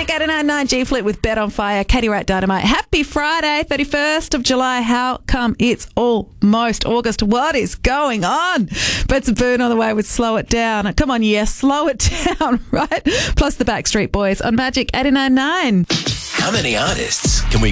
Magic 89.9 G Fleet with Bet on Fire. Katie Wright Dynamite. Happy Friday, 31st of July. How come it's almost August? What is going on? Bet's a Boon on the way with Slow It Down. Come on, slow it down, right? Plus the Backstreet Boys on Magic 89.9. How many artists can we